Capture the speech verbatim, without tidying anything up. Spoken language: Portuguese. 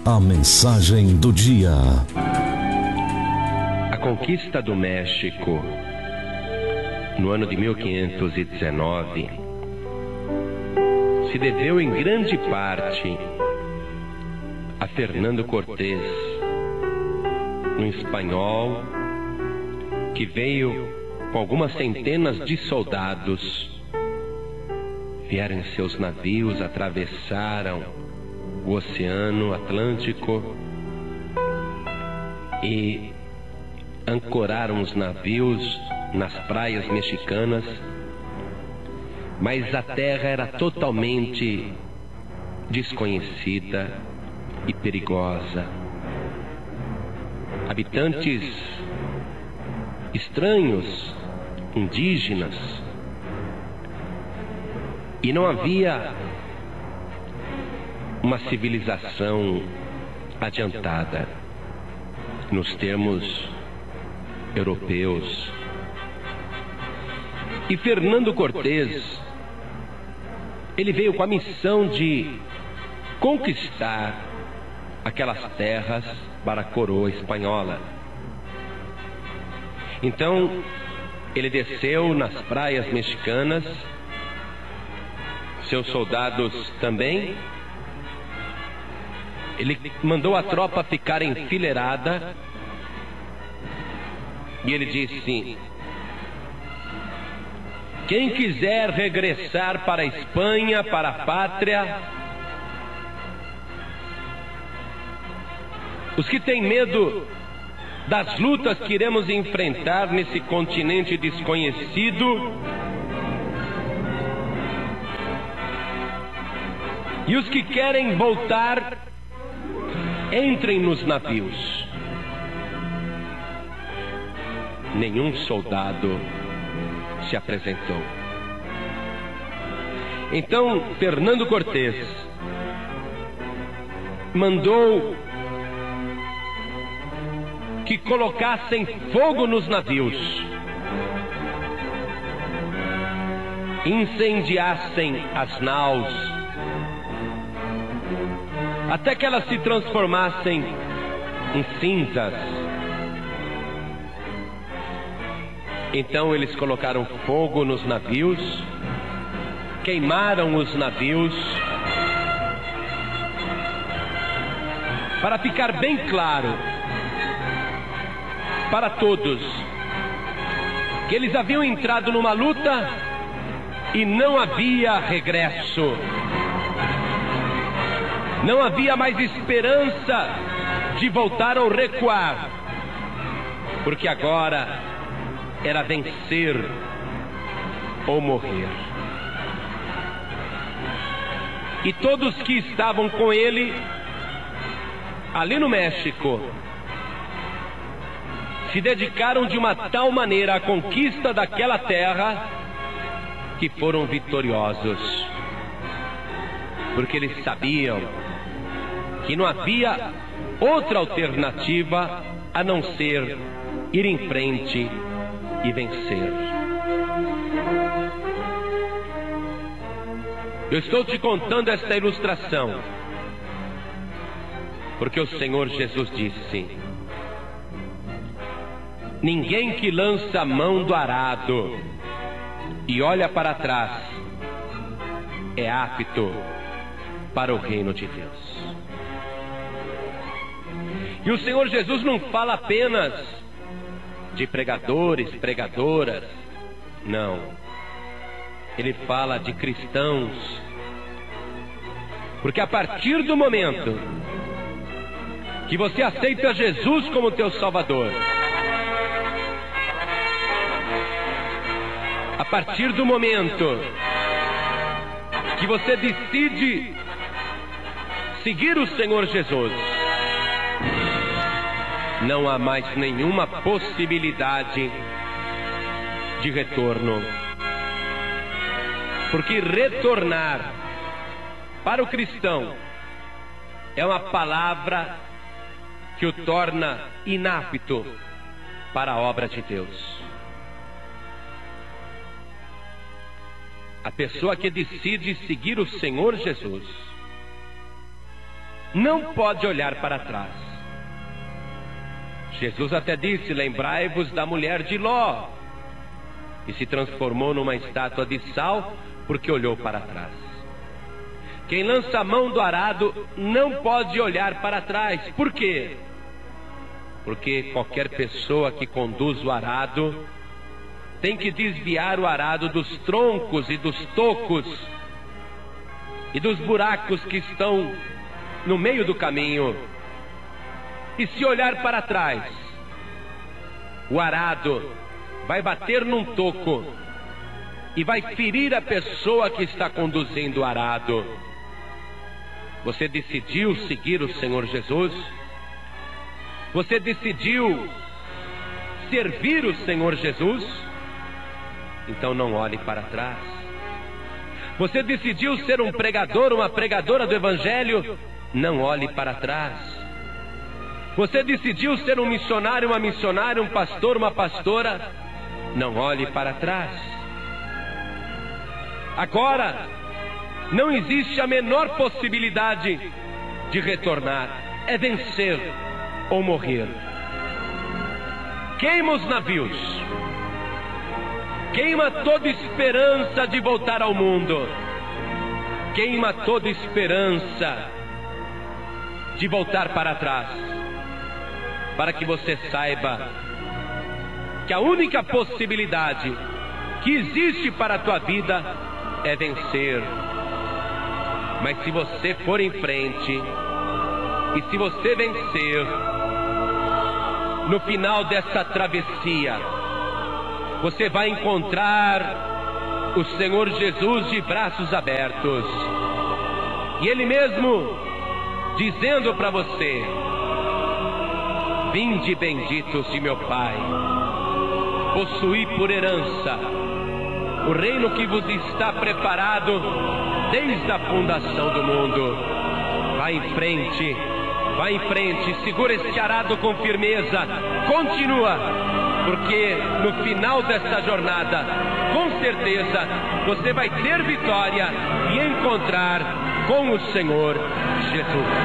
A mensagem do dia. A conquista do México, no ano de mil quinhentos e dezenove, se deveu em grande parte a Fernando Cortés, um espanhol que veio com algumas centenas de soldados. Vieram em seus navios, atravessaram o Oceano Atlântico e ancoraram os navios nas praias mexicanas, mas a terra era totalmente desconhecida e perigosa. Habitantes estranhos, indígenas, e não havia uma civilização adiantada nos termos europeus. E Fernando Cortés, ele veio com a missão de conquistar aquelas terras para a coroa espanhola. Então, ele desceu nas praias mexicanas, seus soldados também. Ele mandou a tropa ficar enfileirada e ele disse: quem quiser regressar para a Espanha, para a pátria, os que têm medo das lutas que iremos enfrentar nesse continente desconhecido, e os que querem voltar, entrem nos navios. Nenhum soldado se apresentou. Então Fernando Cortés mandou que colocassem fogo nos navios, incendiassem as naus, até que elas se transformassem em cinzas. Então eles colocaram fogo nos navios, queimaram os navios, para ficar bem claro para todos que eles haviam entrado numa luta e não havia regresso. Não havia mais esperança de voltar ou recuar, porque agora era vencer ou morrer. E todos que estavam com ele ali no México se dedicaram de uma tal maneira à conquista daquela terra que foram vitoriosos, porque eles sabiam que não havia outra alternativa a não ser ir em frente e vencer. Eu estou te contando esta ilustração porque o Senhor Jesus disse: ninguém que lança a mão do arado e olha para trás é apto para o reino de Deus. E o Senhor Jesus não fala apenas de pregadores, pregadoras, não. Ele fala de cristãos, porque a partir do momento que você aceita Jesus como teu Salvador, a partir do momento que você decide seguir o Senhor Jesus, não há mais nenhuma possibilidade de retorno. Porque retornar para o cristão é uma palavra que o torna inapto para a obra de Deus. A pessoa que decide seguir o Senhor Jesus não pode olhar para trás. Jesus até disse: lembrai-vos da mulher de Ló, que se transformou numa estátua de sal porque olhou para trás. Quem lança a mão do arado não pode olhar para trás. Por quê? Porque qualquer pessoa que conduz o arado tem que desviar o arado dos troncos e dos tocos e dos buracos que estão no meio do caminho. E se olhar para trás, o arado vai bater num toco e vai ferir a pessoa que está conduzindo o arado. Você decidiu seguir o Senhor Jesus? Você decidiu servir o Senhor Jesus? Então não olhe para trás. Você decidiu ser um pregador, uma pregadora do Evangelho? Não olhe para trás. Você decidiu ser um missionário, uma missionária, um pastor, uma pastora? Não olhe para trás. Agora, não existe a menor possibilidade de retornar. É vencer ou morrer. Queima os navios. Queima toda esperança de voltar ao mundo. Queima toda esperança de voltar para trás. Para que você saiba que a única possibilidade que existe para a tua vida é vencer. Mas se você for em frente, e se você vencer, no final dessa travessia, você vai encontrar o Senhor Jesus de braços abertos. E Ele mesmo dizendo para você: vinde benditos de meu Pai, possuí por herança o reino que vos está preparado desde a fundação do mundo. Vai em frente, vai em frente, segura este arado com firmeza, continua, porque no final desta jornada, com certeza, você vai ter vitória e encontrar com o Senhor Jesus.